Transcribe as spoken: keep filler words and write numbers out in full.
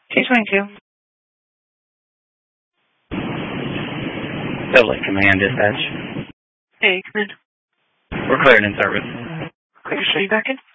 T twenty-two. Satellite Command, dispatch. Hey, come in. We're cleared in service. Clear, show you back in?